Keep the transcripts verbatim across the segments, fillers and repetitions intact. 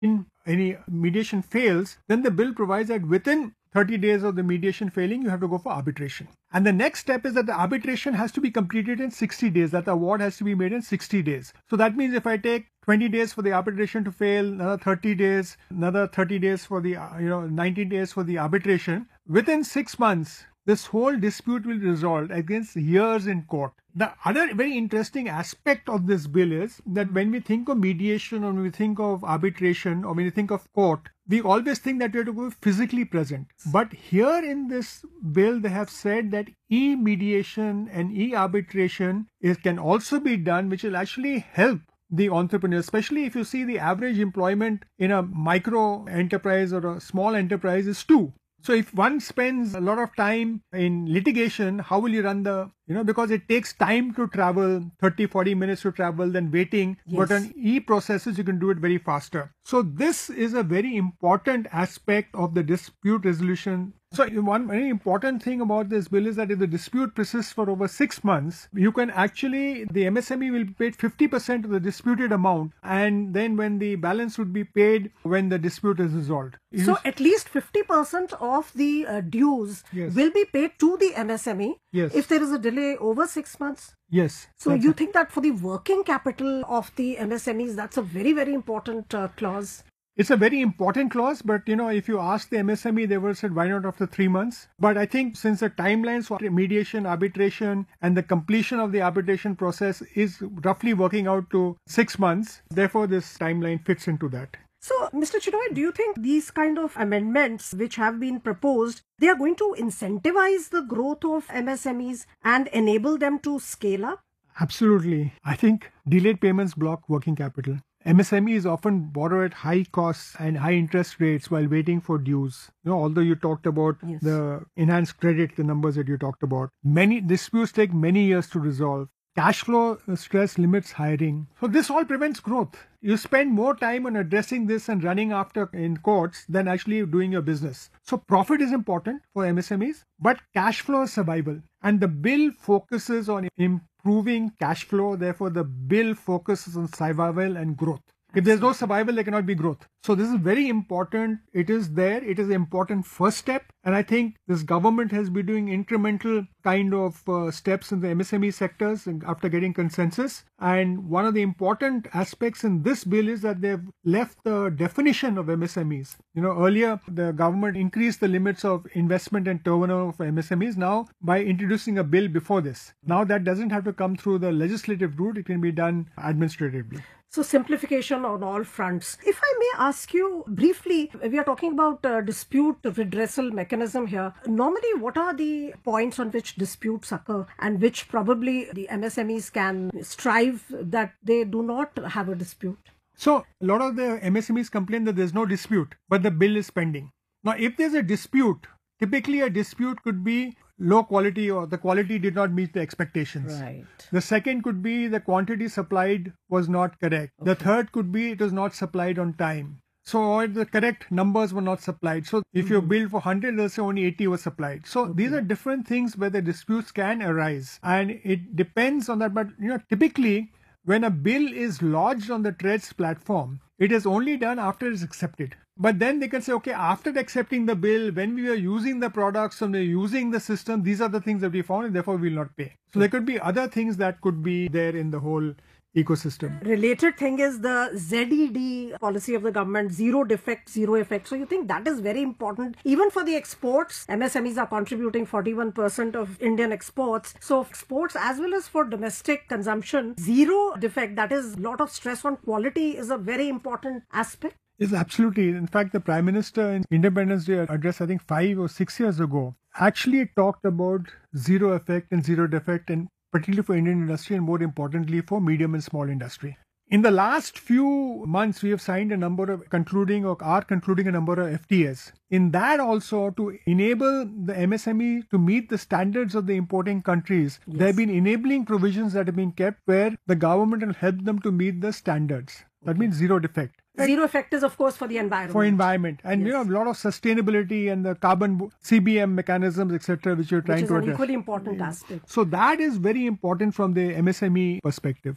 in any mediation fails, then the bill provides that within thirty days of the mediation failing, you have to go for arbitration. And the next step is that the arbitration has to be completed in sixty days, that the award has to be made in sixty days. So that means if I take twenty days for the arbitration to fail, another thirty days, another thirty days for the, you know, ninety days for the arbitration, within six months, this whole dispute will be resolved against years in court. The other very interesting aspect of this bill is that when we think of mediation or when we think of arbitration or when we think of court, we always think that we have to go physically present. But here in this bill, they have said that e-mediation and e-arbitration is, can also be done, which will actually help the entrepreneur, especially if you see the average employment in a micro enterprise or a small enterprise is two. So if one spends a lot of time in litigation, how will you run the, you know, because it takes time to travel, thirty, forty minutes to travel, then waiting. Yes. But on e-processes, you can do it very faster. So this is a very important aspect of the dispute resolution. So one very important thing about this bill is that if the dispute persists for over six months, you can actually, the M S M E will pay fifty percent of the disputed amount, and then when the balance would be paid when the dispute is resolved. So at least fifty percent of the uh, dues yes. will be paid to the M S M E yes. if there is a delay over six months? Yes. So you think that for the working capital of the M S M Es, that's a very, very important uh, clause? It's a very important clause, but you know, if you ask the M S M E, they would have said, why not after three months? But I think since the timelines for mediation, arbitration, and the completion of the arbitration process is roughly working out to six months, therefore this timeline fits into that. So, Mister Chinoy, do you think these kind of amendments which have been proposed, they are going to incentivize the growth of M S M Es and enable them to scale up? Absolutely. I think delayed payments block working capital. M S M Es often borrow at high costs and high interest rates while waiting for dues. You know, although you talked about yes. the enhanced credit, the numbers that you talked about, many disputes take many years to resolve. Cash flow stress limits hiring. So this all prevents growth. You spend more time on addressing this and running after in courts than actually doing your business. So profit is important for M S M Es, but cash flow is survival. And the bill focuses on improving cash flow. Therefore, the bill focuses on survival and growth. If there's no survival, there cannot be growth. So this is very important. It is there. It is an important first step. And I think this government has been doing incremental kind of uh, steps in the M S M E sectors after getting consensus. And one of the important aspects in this bill is that they've left the definition of M S M Es. You know, earlier the government increased the limits of investment and turnover for M S M Es. Now, by introducing a bill before this, now that doesn't have to come through the legislative route. It can be done administratively. So simplification on all fronts. If I may ask you briefly, we are talking about uh, dispute redressal mechanism here. Normally, what are the points on which disputes occur and which probably the M S M Es can strive that they do not have a dispute? So a lot of the M S M Es complain that there's no dispute, but the bill is pending. Now, if there's a dispute, typically a dispute could be low quality or the quality did not meet the expectations. Right. The second could be the quantity supplied was not correct. Okay. The third could be it was not supplied on time. So or the correct numbers were not supplied. So if mm-hmm. you bill for one hundred, they'll say only eighty was supplied. So okay. these are different things where the disputes can arise. And it depends on that. But you know, typically when a bill is lodged on the T R E D S platform, it is only done after it's accepted. But then they can say, okay, after accepting the bill, when we are using the products and we're using the system, these are the things that we found and therefore we will not pay. So there could be other things that could be there in the whole ecosystem. Related thing is the Z E D policy of the government, zero defect, zero effect. So you think that is very important. Even for the exports, M S M Es are contributing forty-one percent of Indian exports. So exports as well as for domestic consumption, zero defect, that is a lot of stress on quality is a very important aspect. Yes, absolutely. In fact, the Prime Minister in Independence Day address, I think five or six years ago, actually talked about zero effect and zero defect, and particularly for Indian industry and more importantly for medium and small industry. In the last few months, we have signed a number of concluding or are concluding a number of F T As. In that also, to enable the M S M E to meet the standards of the importing countries, yes. there have been enabling provisions that have been kept where the government will help them to meet the standards. That means zero defect. Zero effect is, of course, for the environment. For environment. And, yes. you know, a lot of sustainability and the carbon C B M mechanisms, et cetera, which you're trying which to address. address. Equally important aspect. So that is very important from the M S M E perspective.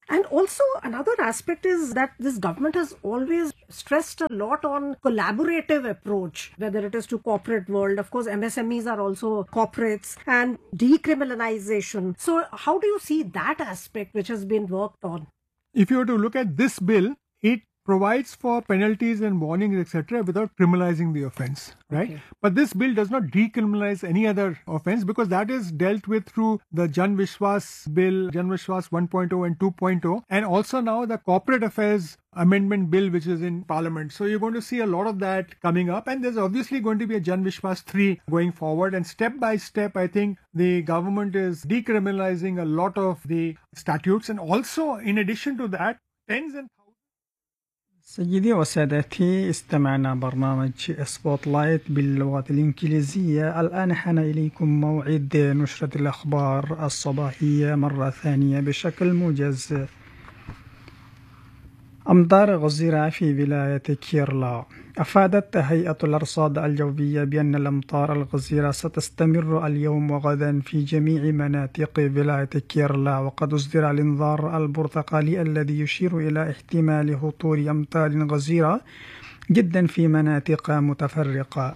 And also another aspect is that this government has always stressed a lot on collaborative approach, whether it is to corporate world. Of course, M S M Es are also corporates, and decriminalization. So how do you see that aspect which has been worked on? If you were to look at this bill, it provides for penalties and warnings, et cetera, without criminalizing the offense, right? Okay. But this bill does not decriminalize any other offense because that is dealt with through the Jan Vishwas bill, Jan Vishwas one point oh and two point oh, and also now the Corporate Affairs Amendment Bill, which is in Parliament. So you're going to see a lot of that coming up, and there's obviously going to be a Jan Vishwas three going forward. And step by step, I think the government is decriminalizing a lot of the statutes, and also in addition to that, tens and سيدي وسادتي، استمعنا برنامج سبوت لايت باللغة الإنجليزية. الآن حان إليكم موعد نشرة الأخبار الصباحية مرة ثانية بشكل موجز. أمطار غزيرة في ولاية كيرلا. أفادت هيئة الأرصاد الجوية بأن الأمطار الغزيرة ستستمر اليوم وغدا في جميع مناطق ولاية كيرلا، وقد أصدر الإنذار البرتقالي الذي يشير إلى احتمال هطول أمطار غزيرة جدا في مناطق متفرقة.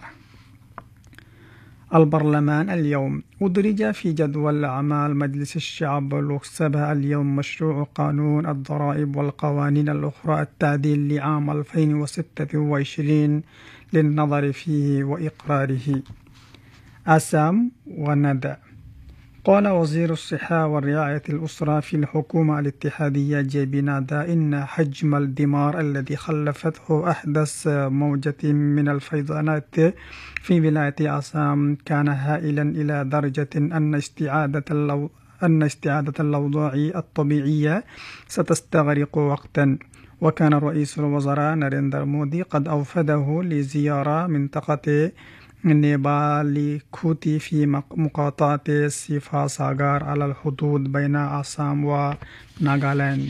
البرلمان اليوم أدرج في جدول أعمال مجلس الشعب لوك سبا اليوم مشروع قانون الضرائب والقوانين الأخرى التعديل لعام ألفين وستة وعشرين للنظر فيه وإقراره. أسام وندى. قال وزير الصحة والرعاية الأسرة في الحكومة الاتحادية جي بي نادا إن حجم الدمار الذي خلفته أحدث موجة من الفيضانات في ولاية آسام كان هائلا إلى درجة أن استعادة اللو... أن استعادة الأوضاع الطبيعية ستستغرق وقتا. وكان رئيس الوزراء ناريندر مودي قد أوفده لزيارة منطقة نيبالي كوتي في مقاطعة سيفا ساغار على الحدود بين آسام وناغالاند.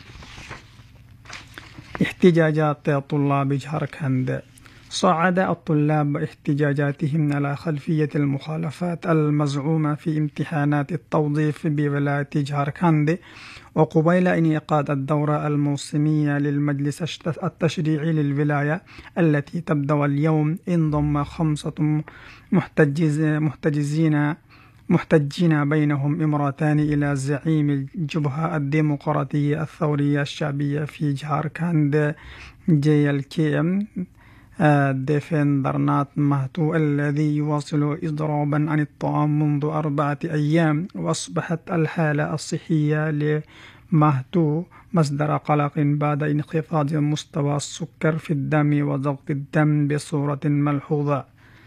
احتجاجات طلاب جاركند. صعد الطلاب احتجاجاتهم على خلفية المخالفات المزعومة في امتحانات التوظيف بولاية جاركند، وقبيل انعقاد الدورة الموسمية للمجلس التشريعي للولاية التي تبدأ اليوم، انضم خمسة محتجز محتجزين محتجين بينهم امرأتان إلى زعيم الجبهة الديمقراطية الثورية الشعبية في جاركند جي ال كي ام ديفندرنات مهتو الذي يواصل إضرابا عن الطعام منذ أربعة أيام، وأصبحت الحالة الصحية لمهتو مصدر قلق بعد انخفاض مستوى السكر في الدم وضغط الدم بصورة ملحوظة.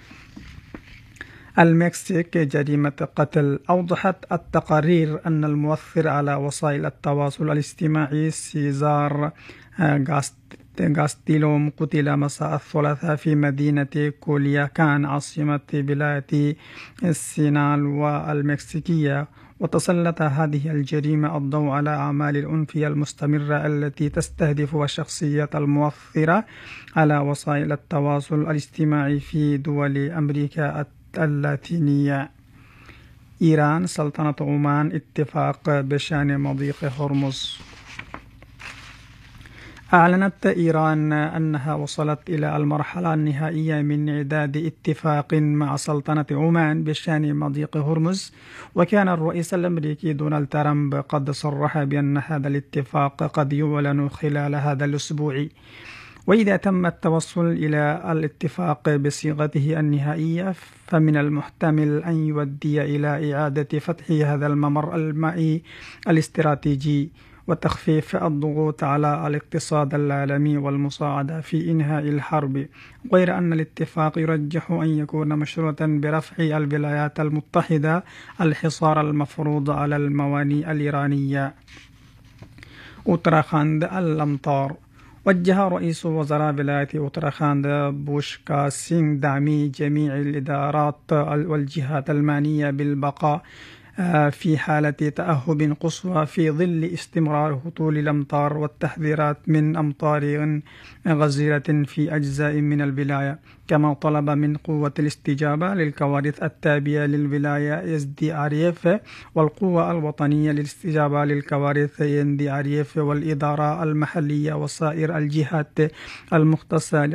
المكسيك جريمة قتل. أوضحت التقارير أن المؤثر على وسائل التواصل الاجتماعي سيزار غاستيلوم قتل مساء الثلاثاء في مدينة كولياكان عاصمة ولاية السينال والمكسيكية. وتسلط هذه الجريمة الضوء على أعمال العنف المستمرة التي تستهدف الشخصيات المؤثرة على وسائل التواصل الاجتماعي في دول أمريكا اللاتينية. إيران سلطنة عمان اتفاق بشأن مضيق هرمز. أعلنت إيران أنها وصلت إلى المرحلة النهائية من إعداد اتفاق مع سلطنة عمان بشأن مضيق هرمز، وكان الرئيس الأمريكي دونالد ترامب قد صرح بأن هذا الاتفاق قد يعلن خلال هذا الأسبوع. وإذا تم التوصل إلى الاتفاق بصيغته النهائية فمن المحتمل أن يؤدي إلى إعادة فتح هذا الممر المائي الاستراتيجي وتخفيف الضغوط على الاقتصاد العالمي والمساعدة في إنهاء الحرب، غير أن الاتفاق يرجح أن يكون مشروطا برفع الولايات المتحدة الحصار المفروض على الموانئ الإيرانية. أوتراخاند الأمطار. وجه رئيس وزراء ولاية أوتراخاند بوشكا سينغ دعم جميع الإدارات والجهات المعنية بالبقاء في حالة تأهب قصوى في ظل استمرار هطول الأمطار والتحذيرات من أمطار غزيرة في أجزاء من الولاية. كما طلب من قوة الاستجابة للكوارث التابعة للولاية إس دي آر إف والقوة الوطنية للاستجابة للكوارث إن دي آر إف والإدارة المحلية وسائر الجهات المختصة